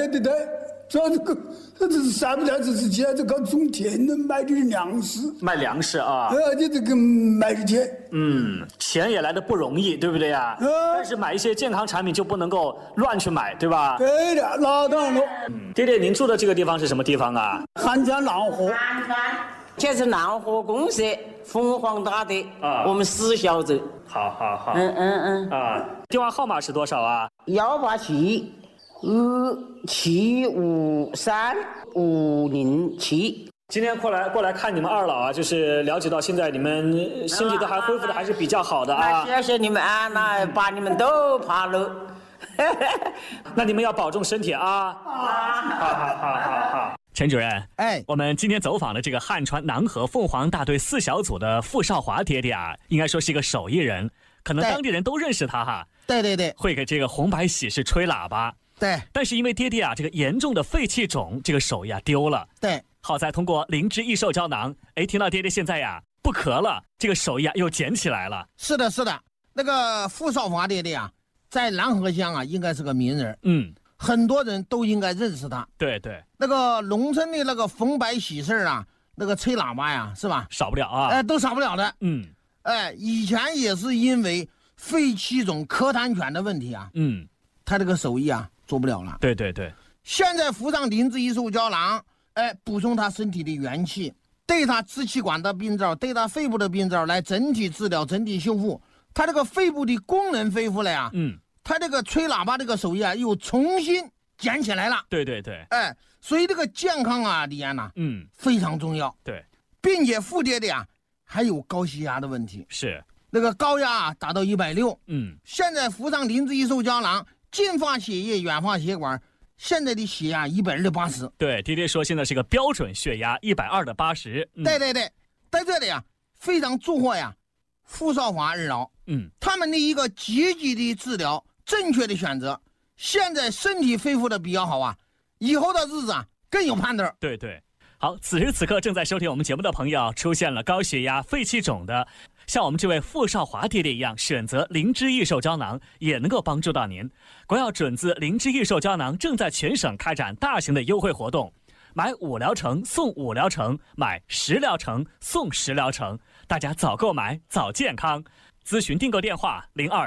对，主要这是啥不了，这是现在搞种田的，买点粮食。 卖粮食啊？ 你这个买点钱。 钱也来的不容易，对不对呀？但是买一些健康产品就不能够乱去买，对吧？ 对的，那当然了。 爹爹，您住的这个地方是什么地方啊？ 汉江浪河。 这是浪河公社凤凰大德啊，我们10小走。 好。电话号码是多少啊 ？1875753-507。 今天过来看你们二老啊，就是了解到现在你们身体都还恢复的还是比较好的啊。 谢谢你们啊，那把你们都爬了。 那你们要保重身体啊。好。陈主任，我们今天走访的这个汉川南河凤凰大队4小组的傅少华爹爹啊，应该说是一个手艺人，可能当地人都认识他哈。 对， 会给这个红白喜事吹喇叭。 对， 但是因为爹爹啊这个严重的肺气肿，这个手艺啊丢了。 对， 好在通过灵芝益寿胶囊，听到爹爹现在呀不咳了，这个手艺啊又捡起来了。 是的，那个傅少华爹爹啊，在南河乡啊应该是个名人。很多人都应该认识他。 对， 那个农村的那个逢白喜事啊，那个吹喇叭呀，是吧？ 少不了啊。 都少不了的。以前也是因为肺气肿、咳痰喘的问题啊。他这个手艺啊做不了了。 对。 现在服上灵芝益寿胶囊，补充他身体的元气，对他支气管的病灶，对他肺部的病灶来整体治疗、整体修复。他这个肺部的功能恢复了呀。他这个吹喇叭这个手艺啊，又重新捡起来了。 对。 所以这个健康啊，李安呐，非常重要。 对， 并且傅爹爹啊，还有高血压的问题。 是， 那个高压啊达到160。现在服上灵芝益寿胶囊，近发血液、远发血管，现在的血压120/80。 对，爹爹说现在是个标准血压120/80。 对，在这里啊，非常祝贺呀，傅少华二老。他们的一个积极的治疗。正确的选择，现在身体恢复的比较好啊，以后的日子啊更有盼头。 对，好，此时此刻正在收听我们节目的朋友，出现了高血压、肺气肿的，像我们这位傅少华爹爹一样，选择灵芝益寿胶囊也能够帮助到您。国药准字灵芝益寿胶囊正在全省开展大型的优惠活动，买5疗程送5疗程，买10疗程送10疗程，大家早购买早健康。咨询订购电话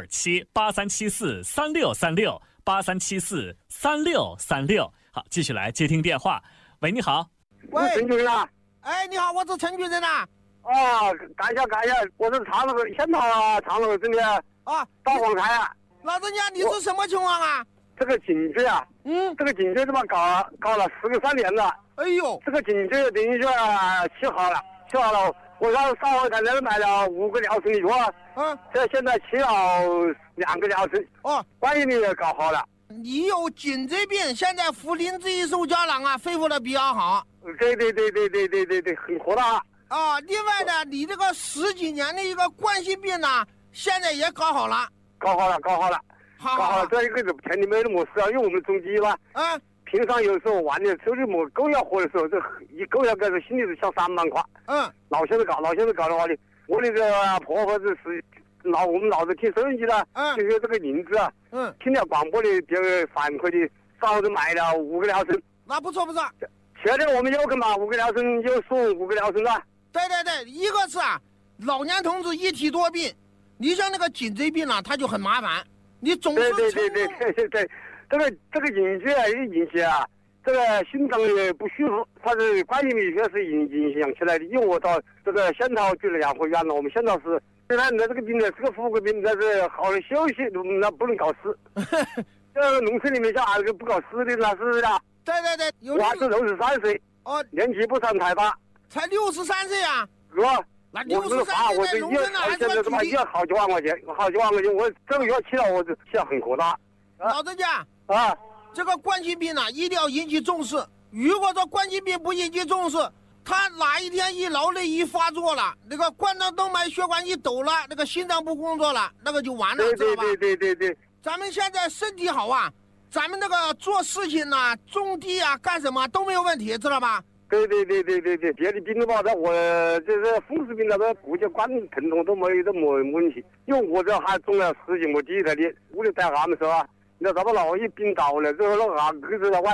027-8374-3636，8374-3636。好，继续来接听电话。喂，你好。 喂， 陈主任啊。 你好，我是陈主任啊。 干一下，我是长乐仙桃啊，长乐这里大黄台啊。 老人家，你是什么情况啊？ 这个颈椎啊，这个颈椎他妈搞了13年了。 哎呦， 这个颈椎等于说起好了。我上回在那买了5个疗程以后现在起了2个疗程。关于你也搞好了。 你有颈椎病，现在服灵芝益寿胶囊啊，恢复的比较好。 对，很火大另外呢，你这个10几年的一个冠心病呢，现在也搞好了。 搞好了。这一个是天里没那么事啊，因为我们中医嘛。平常有时候晚点抽的么狗要活的时候，这一狗要干的心里是想3万块。老先生搞的话呢，我那个婆婆是我们老是听收音机的，就是这个灵芝啊，听了广播的别人反馈的，上午就买了5个疗程。 那不错。 现在我们有个嘛5个疗程，有送5个疗程的。 对，一个是老年同志一体多病，你像那个颈椎病啊，它就很麻烦，你总是对，这个引起这个心脏也不舒服，它是关于医学是影响起来的。因为我到这个仙桃去了养活院了，我们仙桃是虽然这个病呢是个富贵病，但是好的休息，那不能搞事。这个农村里面像这个不搞事的那是的。 对， 我是63岁，年纪不算太大， 才63岁啊。那63岁在农村呢还是个主力。 好几万块钱，我这个月起了，我就起了很可大。 老人家这个冠心病呢，一定要引起重视。如果说冠心病不引起重视，他哪一天一劳累一发作了，那个冠状动脉血管一抖了，那个心脏不工作了，那个就完了，知道吧？ 对。 咱们现在身体好啊，咱们那个做事情啊、种地啊、干什么都没有问题，知道吧？ 对，别的病的话，我就是风湿病那个骨节管疼痛都没问题，因为我这还种了10几亩地在里，屋里带俺们说啊，那咱们老一病倒了之后，那俺儿子在外